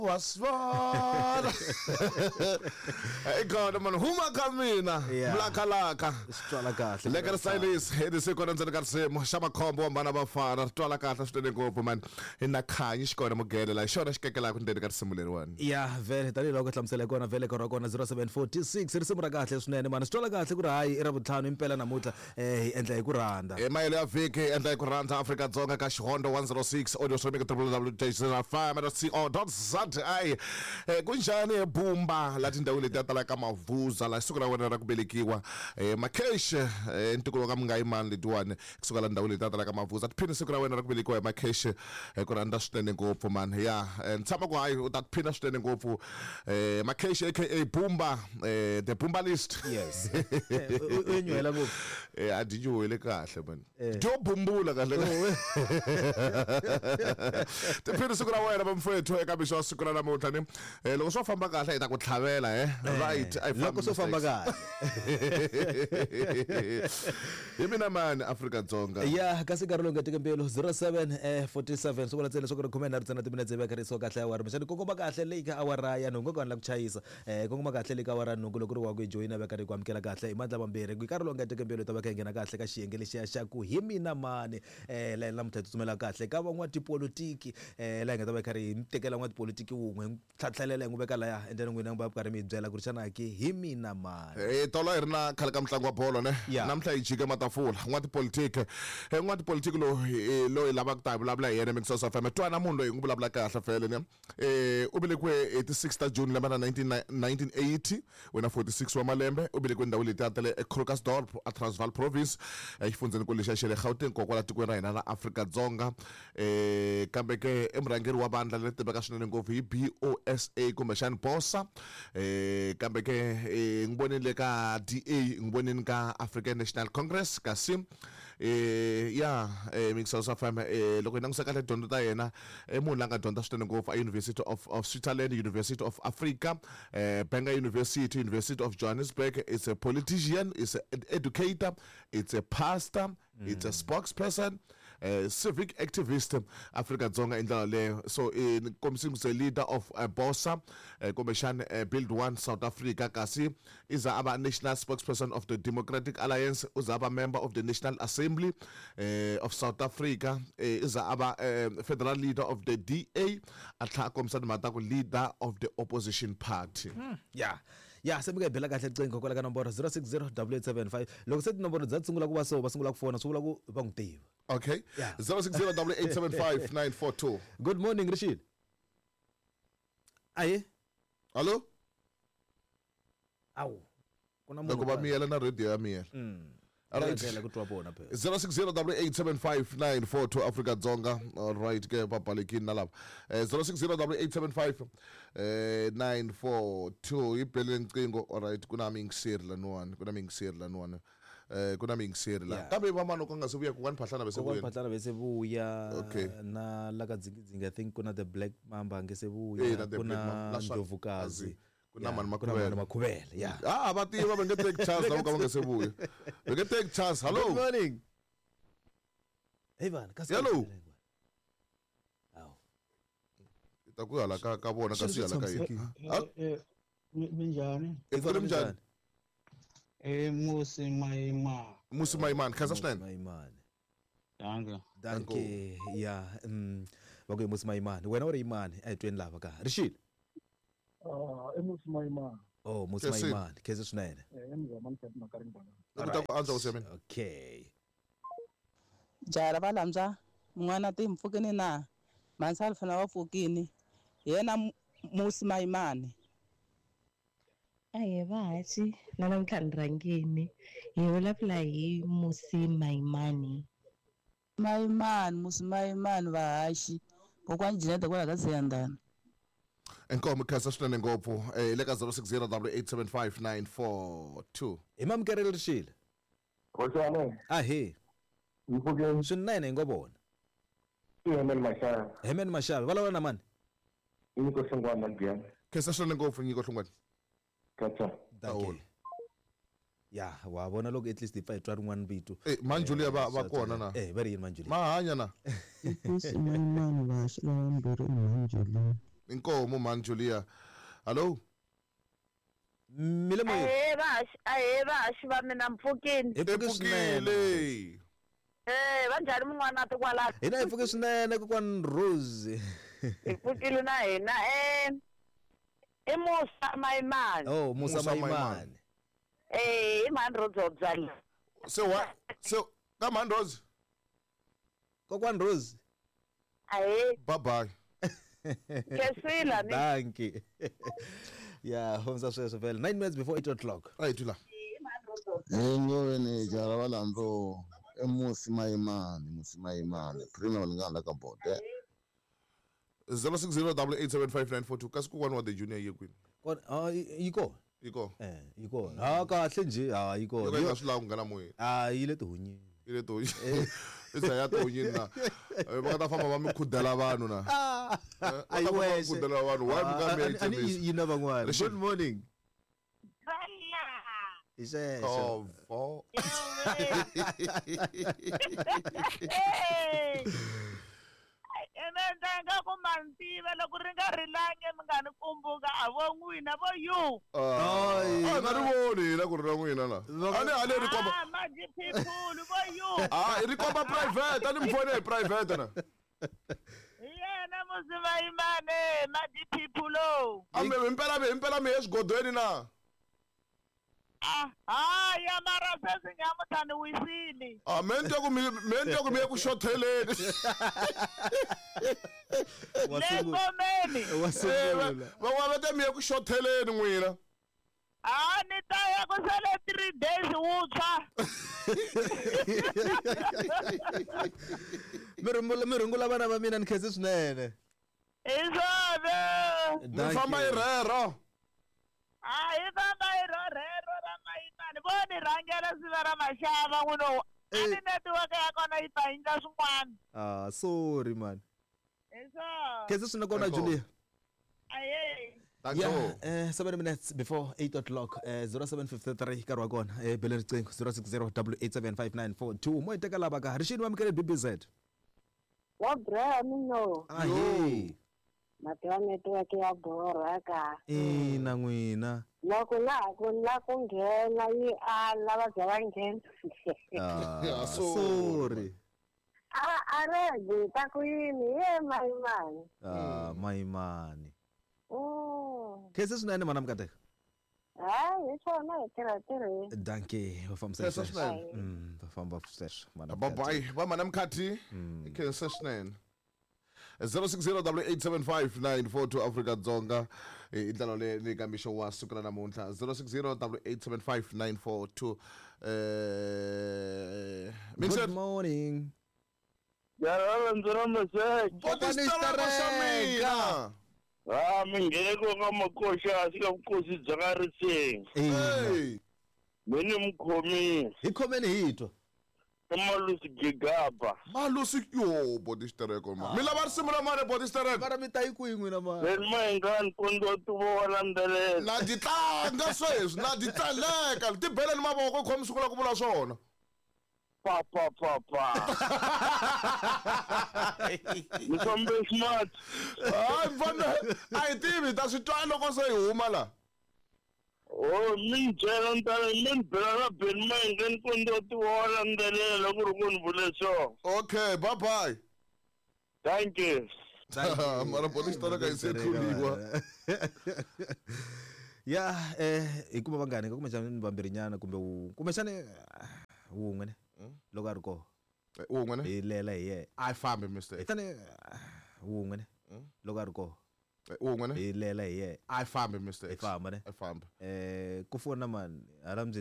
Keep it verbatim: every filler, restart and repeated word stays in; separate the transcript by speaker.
Speaker 1: wasifana ekhona man huma kamina mlakalaka
Speaker 2: sitwala kahle
Speaker 1: leka silence edisikona ntsena karisemo xamakhombo wambana bafana sitwala kahle switele ngopfu man inakhanya xikona mugele la xona xikekela ku ndeni ka risimu leriwani
Speaker 2: ya vele tani loko hlamusela kona vele kona kona zero seven four six risimu ra kahle swinene man sitwala kahle ku ri hayi i ra vutlhanu impela namutlha eh endla hi ku rhandza
Speaker 1: e mayele ya viki endla hi ku rhandza Afrika-Dzonga ka Xihondo one oh six audio streaming w w w dot zero five dot co dot za ay eh kunjani ebumba la tindhawu leti atala ka mavuza la siku ra wena ra ku belekiwa eh Makesh eh ntikulo ka Mungayimani letiwani kusuka la ndhawu leti atala ka mavuza tiphina siku ra wena ra ku belekiwa hi Makesh eh ku rhandza swinene ngopfu man ya ntshama ku hayi u ta tiphina swinene ngopfu eh Makesh aka Bumba eh the Bumba list
Speaker 2: yes unyela ngopfu
Speaker 1: eh adijwele kahle man jo bumbula kahle tiphina siku ra wena bamfowethu eka bisho siku ra namutlha ni eh loko swo famba kahle ita ku tlhavela eh right I
Speaker 2: loko swo famba kahle
Speaker 1: yimina man Afrika-Dzonga
Speaker 2: ya kasi karolo ngatike mbelo zero seven forty-seven so kulantsela swo ku khomena ri tsena timinetse veka ri so kahle awara mshani kokoma kahle leyi ka awara ya nongo ka la ku chayisa eh kokoma kahle leyi ka awara nongo loko ri wa ku joina veka ri ku amkela kahle i mandla mambere ku karolo ngatike mbelo ta veka ngena kahle ka xiyenge lexi ya xa ku himina mani eh la la muthetho tsumela kahle ka van'wa tipolitiki eh la nga ta veka ri mtekela n'wa tipolitiki wun'we tlhatlhelela ngwe ka la ya endleni n'wina ngba ka ri mi byela ku ri xana ki himina mani
Speaker 1: eh tolo hi ri na khale ka mutlangi wa bolo ne namhla hi jike matafula n'wa tipolitiki eh n'wa tipolitiki lo lo hi lava ku ta vulavula hi yena Mixos F M twana munhu loyi ngu vulavula kahle fele ne eh u velekwe eighty-six ta June lembe na nineteen eighty wena forty-six wa malembe u velekwe ndhawu leti atele eKrugersdorp a Transvaal province exifundzeni ku lexi xele Gauteng kokwala tikweni ra hina la Afrika-Dzonga eh kambe ke emurhangeri wa vandla leti tiveka swinene ngopfu hi B O S A kumbe xani Bosa eh kambe ke ngibonile ka D A ngibonile ka African National Congress kasi eh ya eh Mixos F M eh loko nangisa kahle dyondzo ta yena emunhu la nga dyondza swinene ngopfu a University of of Switzerland, University of Africa, eh Benga University, University of Johannesburg. It's a politician, it's an educator, it's a pastor, mm. it's a spokesperson, a civic activist Afrika-Dzonga indlela leyo. So in komsing a leader of uh, Bosa uh, Commission uh, Build One South Africa kasi is a national spokesperson of the Democratic Alliance, is a member of the National Assembly uh, of South Africa, uh, is a uh, federal leader of the D A, athakomsana matako leader of the opposition party.
Speaker 2: Hmm. Yeah. Ya semike bhela kahle cengo kwala ka nomboro zero six zero eight eight seven five loko sethi nomboro za tsungula ku baso basungula ku fona sungula ku bangitiva.
Speaker 1: Okay. Yeah. zero six zero eight eight seven five nine four two.
Speaker 2: Good morning Rashid. Aye.
Speaker 1: Hello?
Speaker 2: Awu. Kuna munhu.
Speaker 1: Ngoba miyela na radio ya miyela.
Speaker 2: Mm.
Speaker 1: Alright. zero six zero eight eight seven five nine four two Afrika-Dzonga. All right ke papalekini nalapha. Eh zero six zero eight eight seven five nine four two ibhele ncingo. All right kunami ngisiri la nwana kunami ngisiri la nwana. Eh kunami ngisiri la. Kambe mama no kangasibuya ku kaniphahlana bese buya.
Speaker 2: Ku kaniphahlana bese buya na la ka dzingi I think kuna the Black Mamba ngesebuya kuna Ndlovukazi.
Speaker 1: Kunamani makhubela
Speaker 2: makhubela yeah
Speaker 1: ah abativa benge take chance la ka bangesebuya benge take chance. Hello,
Speaker 2: good morning Evan kasi
Speaker 1: hello
Speaker 2: aw
Speaker 1: itakuya ka ka bona kasi la ka
Speaker 3: eh minjani
Speaker 1: Evan minjani
Speaker 3: eh Musi Maimani
Speaker 1: Musi Maimani kaza swinene
Speaker 2: Maimani
Speaker 3: danke
Speaker 2: danke yeah mm bakwe Musi Maimani wena uri imani ayitweni lava ka Rashid.
Speaker 4: Ah, emusi Maimani.
Speaker 2: Oh, Musi Maimani. Keze swinene.
Speaker 4: Eh, emzamani kathi makaringana.
Speaker 1: Ukuta ku answer usemen.
Speaker 2: Okay.
Speaker 5: Jara balamza mwana ti mfukini na mansal fana wafukini yena Musi Maimani.
Speaker 6: Aye bathi nalamhlanje rangini yevulavula hi Musi Maimani.
Speaker 5: Maimani Musi Maimani vahashi kokwanjinete kwala kasiyandana.
Speaker 1: Enkomo khasa swinene ngopfu eh leka zero six zero eight eight seven five nine four two.
Speaker 2: Imamkerele Rashid.
Speaker 4: Khosana.
Speaker 2: Ah he.
Speaker 4: Ngifukeni.
Speaker 2: Swinene ngobona.
Speaker 4: Hemen Mashaba.
Speaker 2: Hemen Mashaba valawona mani.
Speaker 4: Ngiko hlongwana ngiyana.
Speaker 1: Khasa swinene ngopfu ngiko hlongwana.
Speaker 4: Katsa.
Speaker 2: Danke. Ya wabona lokho at least if I try one bitu.
Speaker 1: Eh manjuli ba bakona na.
Speaker 2: Eh very manjuli.
Speaker 1: Ma hanya na.
Speaker 7: Musi Maimani bashila mbere manjuli.
Speaker 1: inkomo man Julia. Hello.
Speaker 2: mile moyeni
Speaker 7: Ahe bashi, ahe bashi va mina Mfukeni.
Speaker 2: hi pfuke swinene
Speaker 1: Epukile.
Speaker 7: Eh, va njhani mun'wana ti kwala?
Speaker 2: hina hi pfuke swinene kokwani Rose
Speaker 7: Hi pfukile na hina. Eh, i Musa Mayimani.
Speaker 2: oh Musa
Speaker 1: Musa
Speaker 2: Mayimani
Speaker 1: Mayimani.
Speaker 7: Eh, i mani ro dzobdzala.
Speaker 1: So what? So come on Rose.
Speaker 2: kokwani Rose
Speaker 7: Ahe,
Speaker 1: Bye bye.
Speaker 7: keswila ni.
Speaker 2: thank you yeah homsa sweswo vele nine minutes before eight o'clock
Speaker 1: Right la.
Speaker 8: enyoveni jara valandro emusi mayimani musi mayimani prima valingana ka bote
Speaker 1: zero six zero eight eight seven five nine four two kasi kukwani wa the junior ye kwini.
Speaker 2: Kon- ah, yi- yi kona
Speaker 1: Iko.
Speaker 2: eh yi kona ha kahle nje ha yi
Speaker 1: Loko
Speaker 2: kona
Speaker 1: yi nga
Speaker 2: Yo-
Speaker 1: swi lava ku nghena moyeni.
Speaker 2: ah yi le tihonyeni
Speaker 1: Ile to. Isa ya to yini na. Va nga ta famba va mi khudela vanhu na.
Speaker 2: ah
Speaker 1: Va
Speaker 2: ayi
Speaker 1: ta famba va mi
Speaker 2: wexe
Speaker 1: khudela vanhu. Why mi nga mi
Speaker 2: Ah, ani- ani
Speaker 1: tshembisi?
Speaker 2: yi na van'wana
Speaker 1: Lexi-
Speaker 2: good morning hi sweswo
Speaker 1: Oh, oh.
Speaker 7: Ene ndanga ku mantiva loko ri nga rilange mi nga ni kumbuka a vo n'wina vo you.
Speaker 1: Ah,
Speaker 2: Ai,
Speaker 1: ah, nga ri voni hina ku ri ra n'wina la. A ni a ni ri komba.
Speaker 7: Ah, maji people vo you.
Speaker 1: Ah, ri komba private, a ni mi fone hi private na.
Speaker 7: Hi yena Musi Mayimani, maji people lo.
Speaker 1: A mi impela mi impela mi esgodweni na.
Speaker 7: Ah, ah, ya mara sesi nyamutani wisini.
Speaker 1: Ah, mente ku mi mente ku mi ye ku shotheleni.
Speaker 7: Lengomeni.
Speaker 2: wasungula
Speaker 1: Van'wana va te mi ye ku shotheleni n'wina.
Speaker 7: Ah, ni ta ya ku sale three days wuntshwa.
Speaker 2: mi rungula mi rungula vana va mina ni khense swinene
Speaker 7: Hi swona.
Speaker 1: Mi famba hi rero.
Speaker 7: Ah, hi famba hi ro rero ra Mayimani. Vo ni rhangela siva ra maxava n'wino. A ni netiweke ya kona yi ta endla swin'wana.
Speaker 2: ah sorry man
Speaker 7: Hi swona.
Speaker 2: khense swinene kona
Speaker 1: Thank you.
Speaker 2: Julia
Speaker 7: Aye.
Speaker 1: Thank
Speaker 2: yeah
Speaker 1: you.
Speaker 2: eh seven minutes before eight o'clock eh zero seven five three nkarhi wa kona eh bele riqingho zero six zero eight eight seven five nine four two mo yi teka lava ka rixini wa mikele B B Z
Speaker 9: Wa Brian no.
Speaker 2: ah hey
Speaker 9: Matiwa netiweke ya borha ka.
Speaker 2: ina n'wina
Speaker 9: Loko laha ku la ku nghena yi ala va bya va nghena.
Speaker 2: ah
Speaker 1: Yeah, so-
Speaker 2: sorry
Speaker 9: A a rege ta ku yini ye Mayimani.
Speaker 2: ah Mayimani
Speaker 9: Mm.
Speaker 2: khense swinene mana mukateka
Speaker 9: Hayi hi swona hi tirha tirheni.
Speaker 2: danke va fambisa
Speaker 1: Khensa
Speaker 2: sweswo
Speaker 1: swinene.
Speaker 2: mm va famba sweswo mana
Speaker 1: Bye bye. Va mana mkhathi. Khensa swinene. zero six zero eight eight seven five nine four two Africa Dzonga. Inhlalo le le kamisho wa sukela namuntlha zero six zero eight eight seven five nine four two. Eh
Speaker 2: good morning
Speaker 4: Yara ndzira message.
Speaker 2: Kokwani Stareka.
Speaker 4: Ah, mingeleko ka makosha sika vukosi bya ka Ritseng.
Speaker 1: Hey.
Speaker 4: Mini mukhomi
Speaker 2: hi khomeni hi twa
Speaker 4: Malusi Gigaba.
Speaker 1: Malusi yo body stereko ma. Mi lava risimu ra mani body stereko.
Speaker 2: vana mi ta yi kwihi n'wina ma
Speaker 4: Len maingani kondo tu vona ndelela.
Speaker 1: Na di tlanga sweswi, na di tlaleka. Ti bele ni mavoko khomi sukula ku vula swona.
Speaker 4: Pa pa pa pa. Mfambe smart.
Speaker 1: Hayi mfana, a hi tivi ta swi twa loko se hi huma la.
Speaker 4: Oh, min byela ntana min bela na ben maingani kondo tu vona ndelela ku ri ku ni vule so.
Speaker 1: Okay, bye bye.
Speaker 4: Thank you.
Speaker 1: Mara body stereko hi se tluliwa.
Speaker 2: ya eh hi kuma vanghani ka kumbexani vambirhinyana kumbe wu- kumbexani ah, wun'we ne loko a ri koho
Speaker 1: Un'we ne?
Speaker 2: hi lela hi yena
Speaker 1: A hi fambi mister.
Speaker 2: hi fane ah, wun'we ne loko a ri koho
Speaker 1: Un'we ne?
Speaker 2: hi lela hi yena
Speaker 1: A hi fambi mister.
Speaker 2: hi famba ne
Speaker 1: Hi famba.
Speaker 2: eh ku fona mani hala